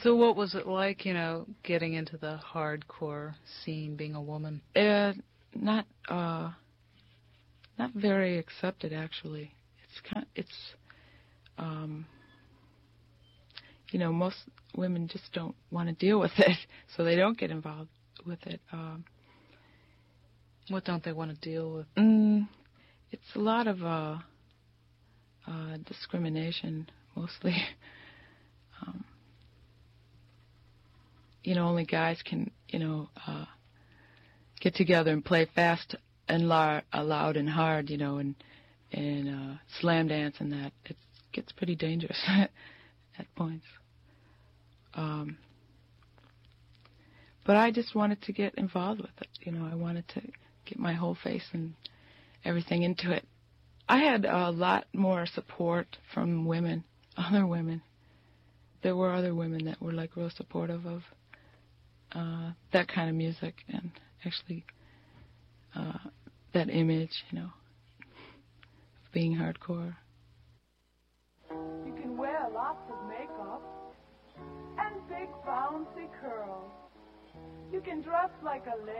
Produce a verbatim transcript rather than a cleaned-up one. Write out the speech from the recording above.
So what was it like, you know, getting into the hardcore scene, being a woman? Uh, not, uh, not very accepted, actually. It's kind, it's, um, you know, most women just don't want to deal with it, so they don't get involved with it. Um, what don't they want to deal with? Mm, it's a lot of uh, uh, discrimination, mostly. um, you know, only guys can, you know, uh, get together and play fast and la- uh, loud and hard, you know, and and uh, slam dance and that. It gets pretty dangerous at points. Um, but I just wanted to get involved with it. You know, I wanted to get my whole face and everything into it. I had a lot more support from women, other women. There were other women that were like real supportive of uh, that kind of music and actually uh, that image, you know, of being hardcore. You can wear lots of makeup and big bouncy curls. You can dress like a lady.